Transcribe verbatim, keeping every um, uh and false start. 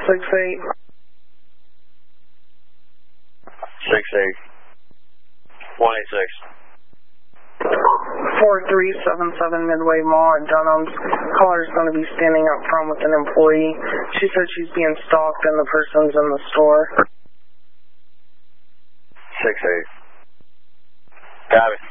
six eight. Six eight. One eight six. Four three seven seven Midway Mall at Dunham's. Caller's going to be standing up front with an employee. She said she's being stalked and the person's in the store. Six eight. Got it.